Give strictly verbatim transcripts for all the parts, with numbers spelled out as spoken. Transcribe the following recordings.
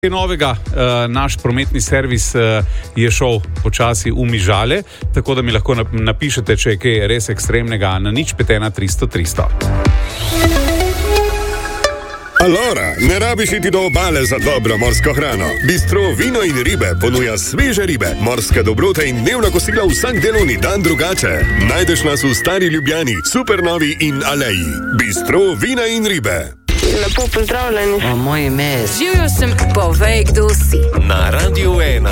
Novega, naš prometni servis je šel počasi v mižale, tako da mi lahko napišete, če je kaj res ekstremnega, na nič pet ena tristo tristo. Alora, ne rabiš iti do obale za dobro morsko hrano. Bistro Vino in ribe ponuja sveže ribe, morske dobrote in dnevna kosila vsak delovni dan drugače. Najdeš nas v Stari Ljubljani, Supernovi in Aleji. Bistro Vina in ribe. Lepo pozdravljeni. O, moje ime je... Živjo sem, povej, kdo si. Na Radiu ena.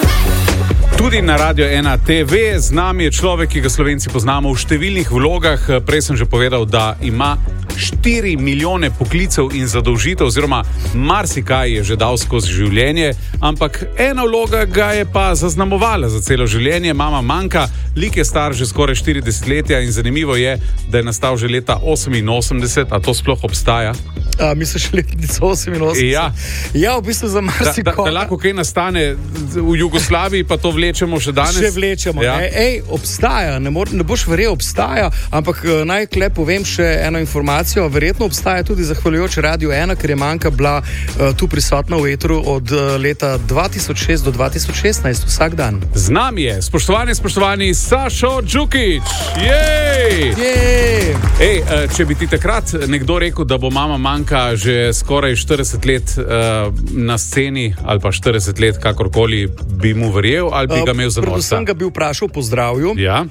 Tudi na Radio ena te ve, z nami je človek, ki ga Slovenci poznamo v številnih vlogah. Prej sem že povedal, da ima štiri milijone poklicev in zadolžitev, oziroma marsikaj je že dal skozi življenje, ampak ena vloga ga je pa zaznamovala za celo življenje. Mama manjka, lik je star že skoraj štiri desetletja in zanimivo je, da je nastal že leta oseminosemdeset, a to sploh obstaja? A, misliš letnico oseminosemdeset? Ja. Ja, v bistvu za marsikoga. Da, da, da lahko kaj nastane v Jugoslaviji, pa to vlečemo še danes? Še vlečemo. Ja. Ej, ej, obstaja, ne, mor, ne boš verjel, obstaja, ampak naj klep povem še eno informacijo. Verjetno obstaja tudi zahvaljujoč Radio ena, ker je Manka bila uh, tu prisotna v etru od uh, leta dva tisoč šest do dva tisoč šestnajst, vsak dan. Z nami je, spoštovani, spoštovani, Sašo Džukić. Jej! Jej! Ej, če bi ti takrat nekdo rekel, da bo Mama Manka že skoraj štirideset let uh, na sceni, ali pa štirideset let, kakorkoli, bi mu verjel, ali bi ga imel za norca? Predvsem ga bi vprašal po zdravju. Ja.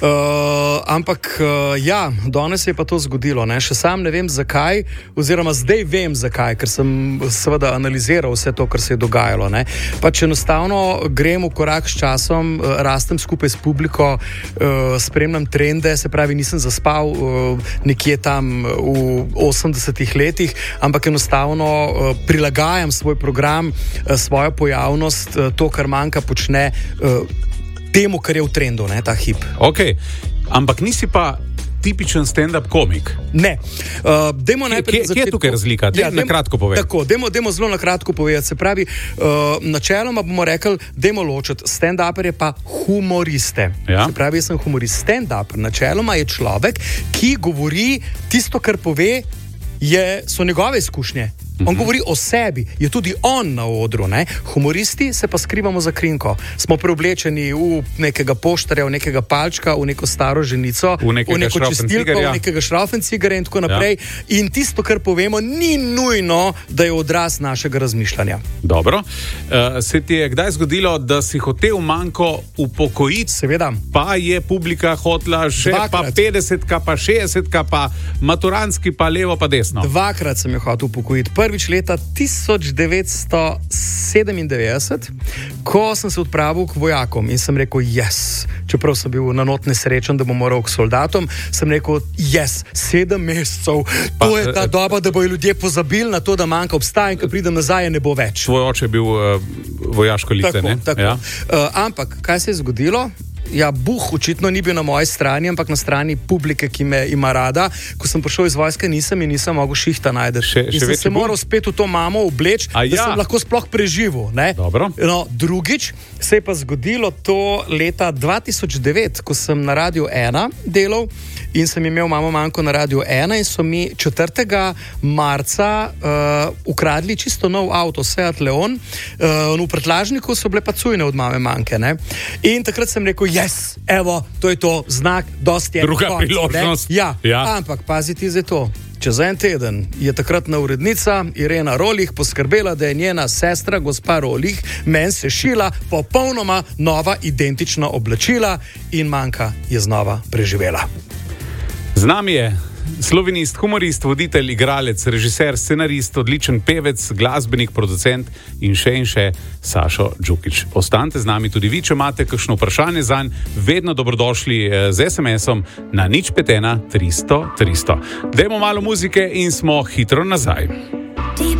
Uh, ampak, uh, ja, danes je pa to zgodilo, ne? Še sam ne vem zakaj, oziroma zdaj vem zakaj, ker sem seveda analiziral vse to, kar se je dogajalo, ne? Pač enostavno grem v korak s časom, uh, rastem skupaj s publiko, uh, spremljam trende, se pravi, nisem zaspal uh, nekje tam v osemdesetih letih, ampak enostavno uh, prilagajam svoj program, uh, svojo pojavnost, uh, to, kar Manka počne, uh, temu, kar je v trendu, ne, ta hip. Ok, ampak nisi pa tipičen stand-up komik. Ne. Uh, demo najprej kje, kje je tukaj razlika? Dej ja, na kratko povedati. Tako, demo, demo zelo na kratko povedati. Se pravi, uh, načeloma bomo rekli, demo ločiti stand-upere pa humoriste. Ja. Se pravi, jaz sem humorist. Stand-uper načeloma je človek, ki govori tisto, kar pove, je, so njegove izkušnje. On mm-hmm. govori o sebi, je tudi on na odru, ne? Humoristi se pa skrivamo za krinko. Smo preoblečeni v nekega poštarja, v nekega palčka, v neko staro ženico, v, v neko čistilko, v nekega šrauffencigerja in tako naprej. Ja. In tisto, kar povemo, ni nujno, da je odraz našega razmišljanja. Dobro. Uh, se ti je kdaj zgodilo, da si hotel Manko upokojiti? Seveda. Pa je publika hotla še Dvakrat. pa petdesetka, pa šestdesetka, pa maturantski, pa levo, pa desno? Dvakrat sem jo hotel upokojiti. Prvič leta tisoč devetsto sedemindevetdeset, ko sem se odpravil k vojakom in sem rekel, yes, čeprav sem bil na not nesrečen, da bom moral k soldatom, sem rekel, yes, sedem mesecev, to je ta doba, da bojo ljudje pozabili na to, da Manka obstaja in ko pridem nazaj, ne bo več. Tvoj oče je bil uh, vojaško lice, tako, ne? Tako. Ja. Uh, ampak, kaj se je zgodilo? Ja, Buh očitno ni bil na moji strani, ampak na strani publike, ki me ima rada. Ko sem prišel iz vojske, nisem in nisem mogel šihta najti. Še, in še sem se moral spet v to mamo obleči, da ja. sem lahko sploh preživel. Ne? Dobro. No, drugič se je pa zgodilo to leta dva tisoč devet, ko sem na Radiu ena delal in sem imel Mamo Manko na Radiu ena in so mi četrtega marca uh, ukradli čisto nov avto, Seat Leon. Uh, v prtlažniku so bile pa cujne od Mame Manke. Ne? In takrat sem rekel, yes, evo, to je to, znak, dosti je. Druga konc, priložnost. Ja, ja, ampak paziti za to. Čez en teden je takratna urednica Irena Rolih poskrbela, da je njena sestra, gospa Rolih, meni se šila popolnoma nova identična oblačila in Manka je znova preživela. Z nami je slovenist, humorist, voditelj, igralec, režiser, scenarist, odličen pevec, glasbenik, producent in še in še Sašo Džukić. Ostanite z nami tudi vi, če imate kakšno vprašanje zanj, vedno dobrodošli z es em esom na nič pet ena tristo tristo. Dajmo malo muzike in smo hitro nazaj.